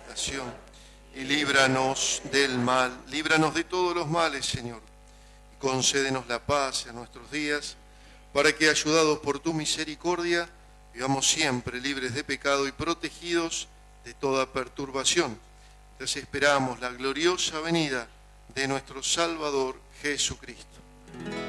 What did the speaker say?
tentación y líbranos del mal. Líbranos de todos los males, Señor, y concédenos la paz en nuestros días, para que, ayudados por tu misericordia, vivamos siempre libres de pecado y protegidos de toda perturbación. Entonces esperamos la gloriosa venida de nuestro Salvador Jesucristo.